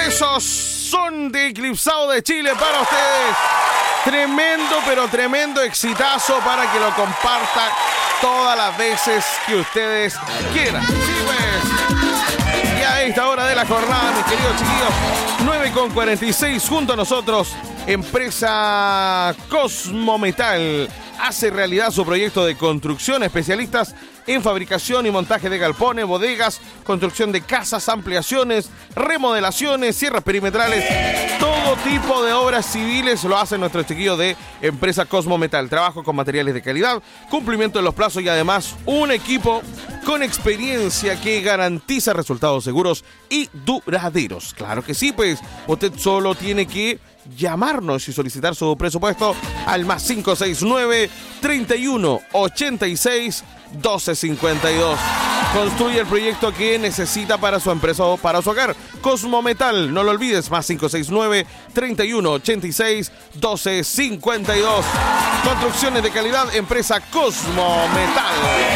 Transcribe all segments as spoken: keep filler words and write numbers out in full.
Esos son de Eclipsado de Chile para ustedes. Tremendo, pero tremendo exitazo para que lo compartan todas las veces que ustedes quieran. Sí, pues. Y a esta hora de la jornada, mis queridos chiquillos, nueve con cuarenta y seis, junto a nosotros, empresa Cosmometal hace realidad su proyecto de construcción, especialistas en fabricación y montaje de galpones, bodegas, construcción de casas, ampliaciones, remodelaciones, cierres perimetrales, todo tipo de obras civiles lo hacen nuestros chiquillos de empresa Cosmometal. Trabajo con materiales de calidad, cumplimiento de los plazos y además un equipo con experiencia que garantiza resultados seguros y duraderos. Claro que sí, pues usted solo tiene que llamarnos y solicitar su presupuesto al más cinco seis nueve, treinta y uno, ochenta y seis, doce cincuenta y dos. Construye el proyecto que necesita para su empresa o para su hogar. Cosmometal, no lo olvides, más cinco seis nueve, treinta y uno, ochenta y seis, doce cincuenta y dos. Construcciones de calidad, empresa Cosmometal.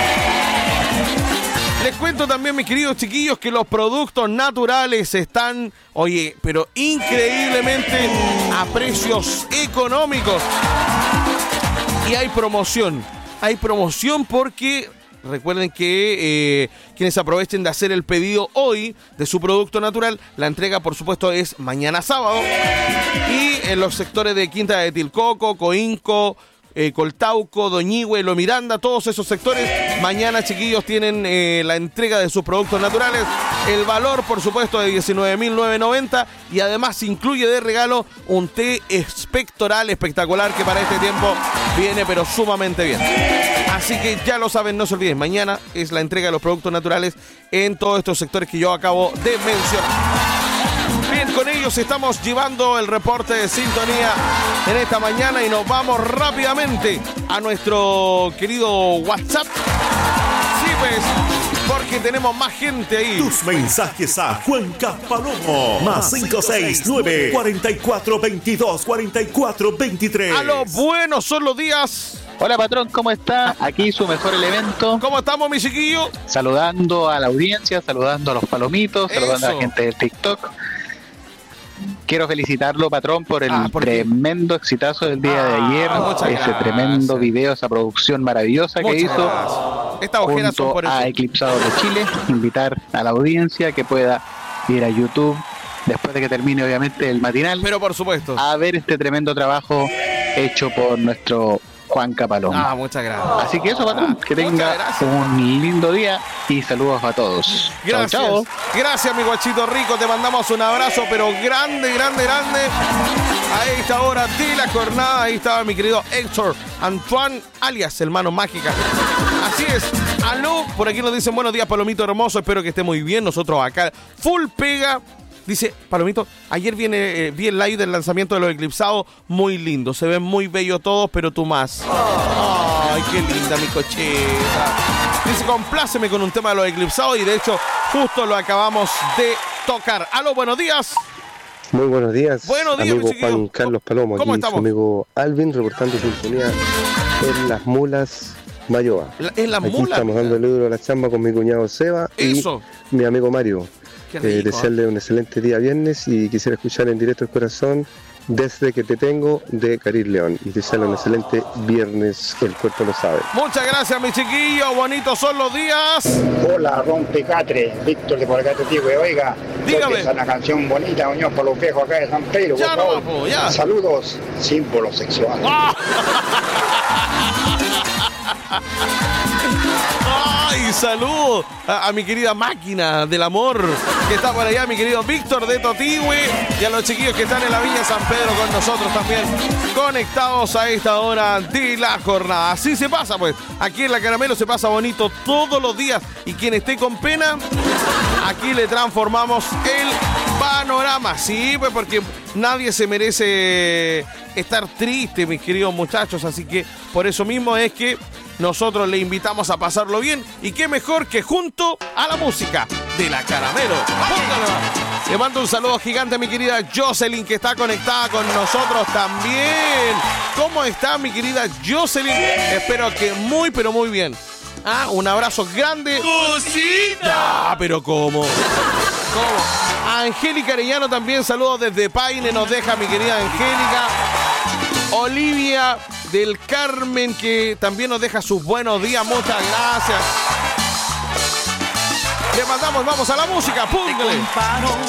Les cuento también, mis queridos chiquillos, que los productos naturales están, oye, pero increíblemente a precios económicos. Y hay promoción. Hay promoción porque recuerden que eh, quienes aprovechen de hacer el pedido hoy de su producto natural, la entrega, por supuesto, es mañana sábado. Y en los sectores de Quinta de Tilcoco, Coinco, Eh, Coltauco, Doñihue, Lo Miranda, todos esos sectores, mañana, chiquillos, tienen eh, la entrega de sus productos naturales. El valor, por supuesto, de diecinueve mil novecientos noventa y además incluye de regalo un té expectoral espectacular que para este tiempo viene pero sumamente bien. Así que ya lo saben, no se olviden, mañana es la entrega de los productos naturales en todos estos sectores que yo acabo de mencionar. Bien, con ellos estamos llevando el reporte de sintonía en esta mañana y nos vamos rápidamente a nuestro querido WhatsApp. Sí, pues, porque tenemos más gente ahí. Tus mensajes a Juan Caspalomo. Más cinco seis nueve, cuarenta y cuatro, veintidós, cuarenta y cuatro, veintitrés. A los buenos son los días. Hola, patrón, ¿cómo está? Aquí su mejor elemento. ¿Cómo estamos, mi chiquillo? Saludando a la audiencia, saludando a los palomitos, Eso. saludando a la gente del TikTok. Quiero felicitarlo, patrón, por el ah, ¿por tremendo exitazo del día ah, de ayer. Ese gracias. tremendo video, esa producción maravillosa Muchas que hizo. Gracias. Estas ojeras son junto por eso. a Eclipsado de Chile. Invitar a la audiencia que pueda ir a YouTube después de que termine, obviamente, el matinal. Pero por supuesto. A ver este tremendo trabajo hecho por nuestro Juan Capalomo. Ah, muchas gracias. Así que eso, patrón, que tenga un lindo día y saludos a todos. Gracias. Chao, chao. Gracias, mi guachito rico. Te mandamos un abrazo, pero grande, grande, grande. A esta hora de la jornada, ahí estaba mi querido Héctor Antoine, alias el Mano Mágica. Así es. Aló, por aquí nos dicen buenos días, Palomito hermoso. Espero que esté muy bien. Nosotros acá, full pega. Dice, Palomito, ayer viene, eh, vi el live del lanzamiento de los Eclipsados, muy lindo, se ven muy bellos todos, pero tú más. Ay, qué linda mi cocheta. Dice, compláceme con un tema de los Eclipsados y de hecho, justo lo acabamos de tocar. Aló, buenos días. Muy buenos días, buenos días amigo Juan Carlos Palomo. ¿Cómo aquí estamos? Su amigo Alvin, reportando sintonía en Las Mulas, Mayoa. La, en Las aquí Mulas. estamos dando el libro a la chamba con mi cuñado Seba Eso. y mi amigo Mario. Qué rico. Eh, desearle un excelente día viernes y quisiera escuchar en directo el corazón Desde que te tengo de Caril León y desearle un excelente viernes, el cuerpo lo sabe. Muchas gracias, mi chiquillo, bonitos son los días. Hola, Rompecatre, Víctor de Porcate Tigüe, oiga, dígame. Es una canción bonita, Unión por los viejos acá de San Pedro, ya por no, favor. papo, ya. Saludos, símbolo sexual. ¡Ah! ¡Ay, salud! A, a mi querida máquina del amor que está por allá, mi querido Víctor de Totigüe, y a los chiquillos que están en la Villa San Pedro con nosotros también, conectados a esta hora de la jornada. Así se pasa, pues. Aquí en La Caramelo se pasa bonito todos los días. Y quien esté con pena, aquí le transformamos el panorama. Sí, pues porque nadie se merece estar triste, mis queridos muchachos. Así que por eso mismo es que nosotros le invitamos a pasarlo bien. Y qué mejor que junto a la música de La Caramelo. Póngalo. Le mando un saludo gigante a mi querida Jocelyn, que está conectada con nosotros también. ¿Cómo está, mi querida Jocelyn? Espero que muy, pero muy bien. Ah, un abrazo grande. ¡Cosita! Ah, pero ¿cómo? ¿Cómo? A Angélica Arellano también saludos desde Paine, nos deja mi querida Angélica. Olivia del Carmen, que también nos deja sus buenos días, muchas gracias. Le mandamos, vamos a la música, póngale.